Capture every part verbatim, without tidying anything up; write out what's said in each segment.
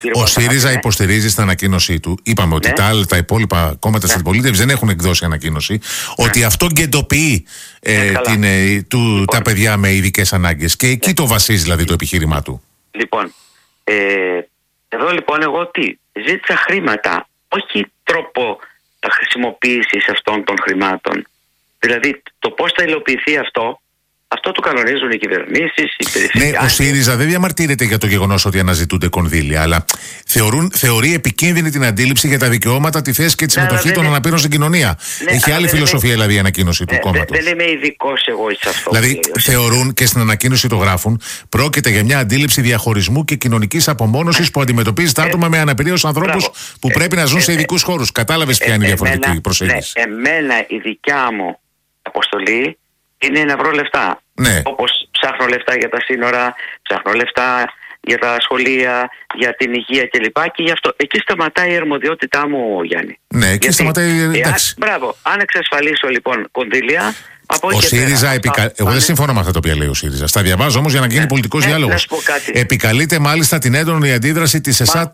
Ο ΣΥΡΙΖΑ ναι. υποστηρίζει στην ανακοίνωσή του, είπαμε ότι ναι. τα, άλλα, τα υπόλοιπα κόμματα ναι. στην αντιπολίτευση δεν έχουν εκδώσει ανακοίνωση, ναι. ότι αυτό γκεντοποιεί ε, την, ε, του, λοιπόν. τα παιδιά με ειδικές ανάγκες. Και εκεί ναι. το βασίζει δηλαδή το επιχείρημά του. Λοιπόν, ε, εδώ λοιπόν εγώ τι, ζήτησα χρήματα, όχι τρόπο τα χρησιμοποίησης αυτών των χρημάτων. Δηλαδή το πώς θα υλοποιηθεί αυτό, αυτό το κανονίζουν οι κυβερνήσεις, οι περιφερειάρχες. Ναι, ο ΣΥΡΙΖΑ δεν διαμαρτύρεται για το γεγονός ότι αναζητούνται κονδύλια, αλλά θεωρούν, θεωρεί επικίνδυνη την αντίληψη για τα δικαιώματα, τη θέση και τη συμμετοχή ναι, των αναπήρων στην κοινωνία. Ναι, έχει άλλη φιλοσοφία είμαι... δηλαδή η ανακοίνωση ναι, του κόμματος. Δεν είμαι ειδικός εγώ σε αυτό. Δηλαδή θεωρούν και στην ανακοίνωση το γράφουν, πρόκειται για μια αντίληψη διαχωρισμού και κοινωνικής απομόνωσης ε, που αντιμετωπίζει τα άτομα ε, με αναπηρία ως ανθρώπους ε, που ε, πρέπει να ζουν ε, σε ειδικούς ε, χώρους. Κατάλαβες ποια είναι η διαφορετική προσέγγιση. Εμένα η δικιά μου αποστολή είναι να βρω λεφτά. Ναι. Όπως ψάχνω λεφτά για τα σύνορα, ψάχνω λεφτά για τα σχολεία, για την υγεία κλπ. Και γι' αυτό εκεί σταματάει η αρμοδιότητά μου, Γιάννη. Ναι, εκεί γιατί, σταματάει. Εντάξει. Ε, μπράβο. Αν εξασφαλίσω λοιπόν κονδύλια. Ο ΣΥΡΙΖΑ, επικα... εγώ πάνε... δεν συμφωνώ με αυτά τα οποία λέει ο ΣΥΡΙΖΑ. Στα διαβάζω όμως για να γίνει ναι, πολιτικός ναι, διάλογος. Επικαλείται μάλιστα την έντονη αντίδραση της ΕΣΑ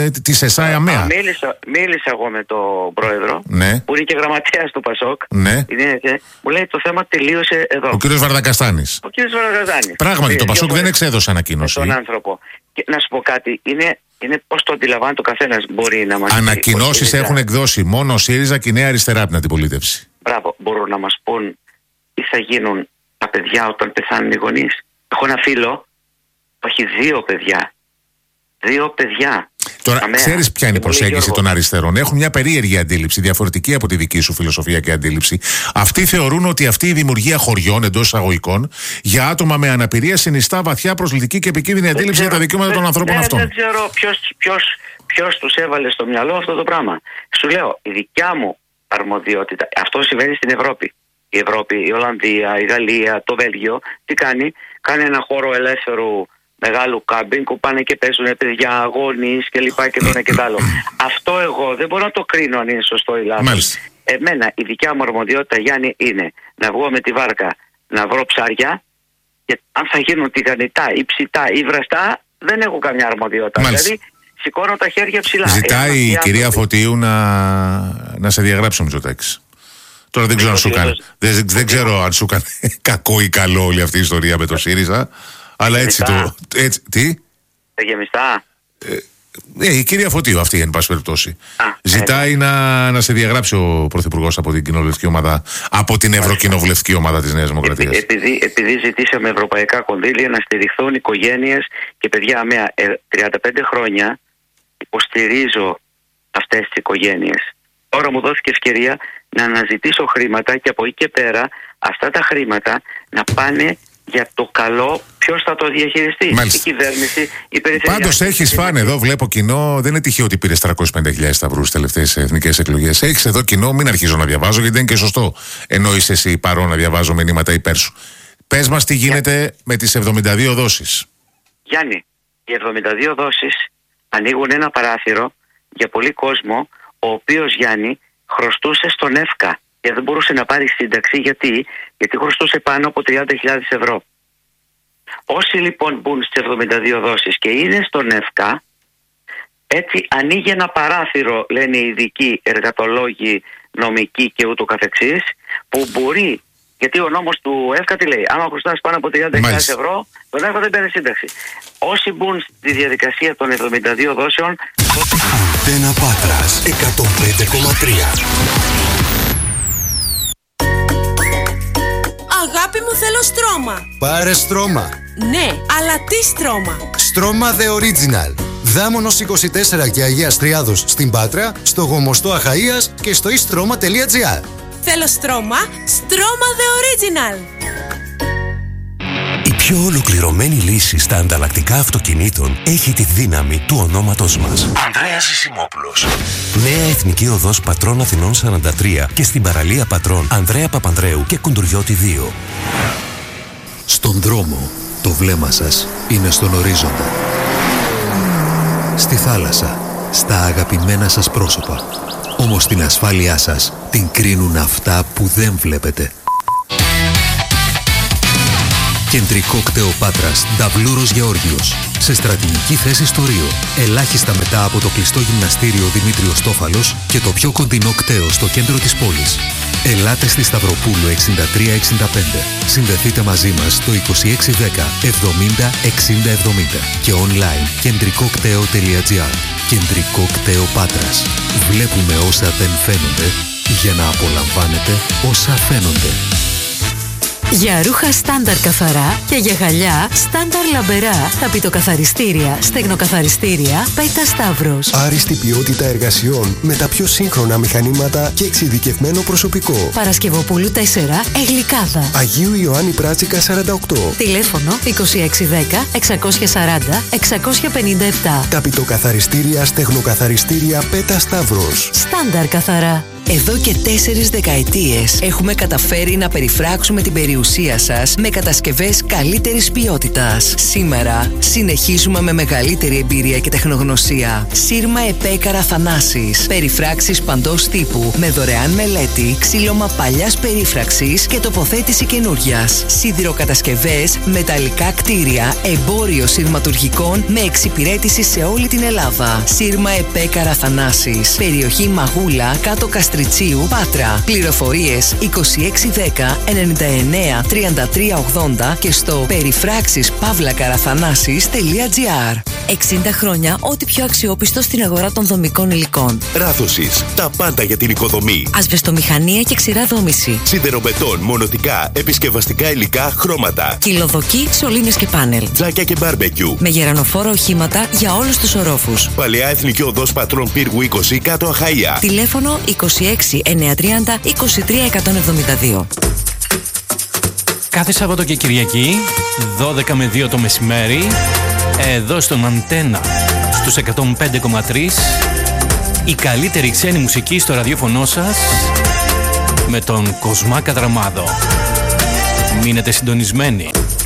ΕΑΜΕΑ. Μίλησα, μίλησα εγώ με τον πρόεδρο, ναι. που είναι και γραμματέας του ΠΑΣΟΚ. Ναι. Είναι, μου λέει το θέμα τελείωσε εδώ. Ο κύριος Βαρδακαστάνης. Ο κύριος Βαρδακαστάνης. Πράγματι, το ΠΑΣΟΚ δεν εξέδωσε ανακοίνωση. Τον άνθρωπο. Και να σου πω κάτι, είναι. Είναι πώς το αντιλαμβάνει το καθένας μπορεί να μας πει. Ανακοινώσεις έχουν εκδώσει μόνο ο ΣΥΡΙΖΑ και η Νέα Αριστερά από την αντιπολίτευση. Μπράβο, μπορούν να μας πούν τι θα γίνουν τα παιδιά όταν πεθάνουν οι γονείς. Έχω ένα φίλο που έχει δύο παιδιά. Δύο παιδιά. Τώρα, ξέρεις ποια είναι η προσέγγιση των αριστερών. Έχουν μια περίεργη αντίληψη, διαφορετική από τη δική σου φιλοσοφία και αντίληψη. Αυτοί θεωρούν ότι αυτή η δημιουργία χωριών εντός εισαγωγικών για άτομα με αναπηρία συνιστά βαθιά προσλητική και επικίνδυνη αντίληψη για τα δικαιώματα των ανθρώπων αυτών. Δεν ξέρω ποιος τους έβαλε στο μυαλό αυτό το πράγμα. Σου λέω, η δικιά μου αρμοδιότητα, αυτό συμβαίνει στην Ευρώπη. Η Ευρώπη, η Ολλανδία, η Γαλλία, το Βέλγιο, τι κάνει, κάνει ένα χώρο ελεύθερου μεγάλου κάμπινγκ που πάνε και παίζουν παιδιά, αγώνες και λοιπά και το ένα και το άλλο. Αυτό εγώ δεν μπορώ να το κρίνω αν είναι σωστό ή λάθος. Εμένα η δικιά μου αρμοδιότητα, Γιάννη, είναι να βγω με τη βάρκα να βρω ψάρια και αν θα γίνουν τηγανιτά ή ψητά ή βραστά δεν έχω καμιά αρμοδιότητα. Μάλιστα. Δηλαδή σηκώνω τα χέρια ψηλά. Ζητάει η κυρία Φωτίου να, να σε διαγράψει ο Μητσοτάκης. Τώρα δεν ξέρω, αν σου κάνει, δεν, δεν ξέρω αν σου κάνει κακό ή καλό όλη αυτή η ιστορία με το ΣΥΡΙΖΑ. Αλλά έτσι το. Έτσι, τι? Τα γεμιστά. Ε, ε, η κυρία Φωτίου, αυτή εν πάση περιπτώσει. Ζητάει ε, να, να σε διαγράψει ο Πρωθυπουργός από την κοινοβουλευτική ομάδα, από την Ευρωκοινοβουλευτική ομάδα της Νέας Δημοκρατίας. Επειδή, επειδή ζητήσαμε ευρωπαϊκά κονδύλια να στηριχθούν οικογένειες και παιδιά, με ε, τριάντα πέντε χρόνια υποστηρίζω αυτές τις οικογένειες. Τώρα μου δόθηκε ευκαιρία να αναζητήσω χρήματα και από εκεί και πέρα αυτά τα χρήματα να πάνε για το καλό. Ποιος θα το διαχειριστεί? Μάλιστα. Η κυβέρνηση, η περιφέρεια. Πάντως έχεις φάνε εδώ, βλέπω κοινό. Δεν είναι τυχαίο ότι πήρες τριακόσιες πενήντα χιλιάδες σταυρούς στις τελευταίες εθνικές εκλογές. Έχεις εδώ κοινό, μην αρχίζω να διαβάζω γιατί δεν είναι και σωστό. Ενώ είσαι εσύ παρόν να διαβάζω μηνύματα υπέρ σου. Πες μας τι γίνεται Γιάννη. με τις εβδομήντα δύο δόσεις. Γιάννη, οι εβδομήντα δύο δόσεις ανοίγουν ένα παράθυρο για πολύ κόσμο, ο οποίος, Γιάννη, χρωστούσε στον ΕΦΚΑ και δεν μπορούσε να πάρει σύνταξη. Γιατί, γιατί χρωστούσε πάνω από τριάντα χιλιάδες ευρώ. Όσοι λοιπόν μπουν στις εβδομήντα δύο δόσεις και είναι στον ΕΦΚΑ, έτσι ανοίγει ένα παράθυρο, λένε οι ειδικοί εργατολόγοι, νομικοί και ούτω καθεξής, που μπορεί, γιατί ο νόμος του ΕΦΚΑ τι λέει, άμα χρωστάς πάνω από τριάντα χιλιάδες ευρώ, τον ΕΦΚΑ δεν παίρνει σύνταξη. Όσοι μπουν στη διαδικασία των εβδομήντα δύο δόσεων... Αντένα Πάτρας εκατόν πέντε κόμμα τρία. Αγάπη μου, θέλω στρώμα. Πάρε στρώμα. Ναι, αλλά τι στρώμα? Στρώμα The Original. Δάμονος είκοσι τέσσερα και Αγίας Τριάδος στην Πάτρα, στο Γομοστό Αχαΐας και στο istρoma τελεία gr. Θέλω στρώμα, στρώμα The Original. Η πιο ολοκληρωμένη λύση στα ανταλλακτικά αυτοκινήτων έχει τη δύναμη του ονόματος μας. Ανδρέας Ζησιμόπουλος. Νέα Εθνική Οδός Πατρών Αθηνών σαράντα τρία και στην παραλία Πατρών Ανδρέα Παπανδρέου και Κουντουριώτη δύο. Στον δρόμο, το βλέμμα σας είναι στον ορίζοντα. Στη θάλασσα, στα αγαπημένα σας πρόσωπα. Όμως την ασφάλειά σας την κρίνουν αυτά που δεν βλέπετε. Κεντρικό κτέο Πάτρας, Νταβλούρος Γεώργιος. σε στρατηγική θέση στο Ρίο. Ελάχιστα μετά από το κλειστό γυμναστήριο Δημήτριος Τόφαλος και το πιο κοντινό κτέο στο κέντρο της πόλης. Ελάτε στη Σταυροπούλου εξήντα τρία εξήντα πέντε. Συνδεθείτε μαζί μας στο είκοσι έξι δέκα εβδομήντα εξήντα εβδομήντα και online κεντρικοκτέο τελεία τζι άρ. Κεντρικό Κτέο Πάτρας. Βλέπουμε όσα δεν φαίνονται για να απολαμβάνετε όσα φαίνονται. Για ρούχα στάνταρ καθαρά και για γυαλιά στάνταρ λαμπερά, ταπητοκαθαριστήρια, στεγνοκαθαριστήρια, Πέτα Σταύρος. Άριστη ποιότητα εργασιών με τα πιο σύγχρονα μηχανήματα και εξειδικευμένο προσωπικό. Παρασκευοπούλου τέσσερα, Εγλικάδα. Αγίου Ιωάννη Πράτσικα σαράντα οκτώ. Τηλέφωνο είκοσι έξι δέκα εξακόσια σαράντα εξακόσια πενήντα επτά. Ταπητοκαθαριστήρια, στεγνοκαθαριστήρια, Πέτα Σταύρος. Στάνταρ καθαρά. Εδώ και τέσσερις δεκαετίες έχουμε καταφέρει να περιφράξουμε την περιουσία σας με κατασκευές καλύτερης ποιότητας. Σήμερα συνεχίζουμε με μεγαλύτερη εμπειρία και τεχνογνωσία. Σύρμα Επέκαρα Θανάσης. Περιφράξεις παντός τύπου με δωρεάν μελέτη, ξύλωμα παλιάς περίφραξης και τοποθέτηση καινούριας. Σιδηροκατασκευές, μεταλλικά κτίρια, εμπόριο σειρματουργικών με εξυπηρέτηση σε όλη την Ελλάδα. Σύρμα Επέκαρα Θανάσης. Περιοχή Μαγούλα, κάτω Καστριτσίου, Πάτρα. Πληροφορίες είκοσι έξι δέκα ενενήντα εννέα τριάντα τρία ογδόντα και στο περιφράξεις παύλα καραθανάσης τελεία τζι άρ. εξήντα χρόνια ό,τι πιο αξιόπιστο στην αγορά των δομικών υλικών. Ράδωσης. Τα πάντα για την οικοδομή. Ασβεστομηχανία και ξηρά δόμηση. Σιδεροβετόν, μονοτικά, επισκευαστικά υλικά, χρώματα. Κυλοδοκή, σωλήνες και πάνελ. Τζάκια και μπάρμπεκιου. Με γερανοφόρα οχήματα για όλους τους ορόφους. Παλαιά Εθνική Οδός Πατρών Πύργου είκοσι, κάτω Αχαΐα. Τηλέφωνο είκοσι έξι εννιακόσια τριάντα είκοσι τρία εκατόν εβδομήντα δύο. Κάθε Σάββατο και Κυριακή, δώδεκα με δύο το μεσημέρι, εδώ στον Αντένα, στους εκατόν πέντε κόμμα τρία, η καλύτερη ξένη μουσική στο ραδιόφωνο σας, με τον Κοσμά Κατραμάδο. Μείνετε συντονισμένοι.